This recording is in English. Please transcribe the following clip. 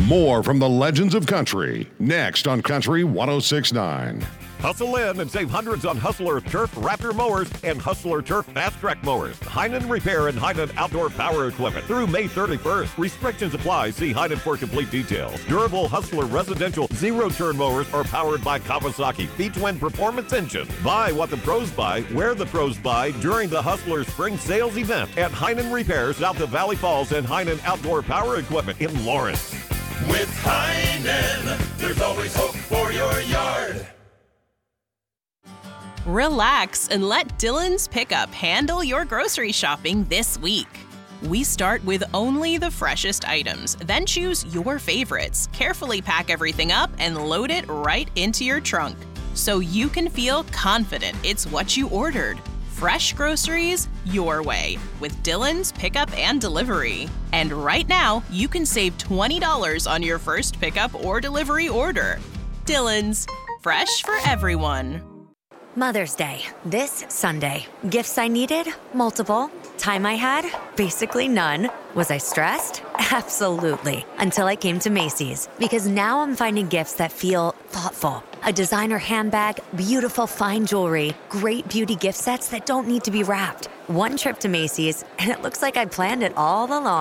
More from the legends of country, next on Country 106.9. Hustle in and save hundreds on Hustler Turf Raptor mowers and Hustler Turf Fast Track mowers. Heinen Repair and Heinen Outdoor Power Equipment through May 31st. Restrictions apply. See Heinen for complete details. Durable Hustler residential zero-turn mowers are powered by Kawasaki V-Twin Performance Engine. Buy what the pros buy, where the pros buy during the Hustler Spring Sales event at Heinen Repair south of Valley Falls and Heinen Outdoor Power Equipment in Lawrence. With Heinen, there's always hope for your yard. Relax and let Dylan's Pickup handle your grocery shopping this week. We start with only the freshest items, then choose your favorites, carefully pack everything up, and load it right into your trunk, so you can feel confident it's what you ordered. Fresh groceries your way with Dylan's Pickup and Delivery. And right now, you can save $20 on your first pickup or delivery order. Dylan's, fresh for everyone. Mother's Day, this Sunday. Gifts I needed? Multiple. Time I had? Basically none. Was I stressed? Absolutely. Until I came to Macy's. Because now I'm finding gifts that feel thoughtful. A designer handbag, beautiful fine jewelry, great beauty gift sets that don't need to be wrapped. One trip to Macy's, and it looks like I planned it all along.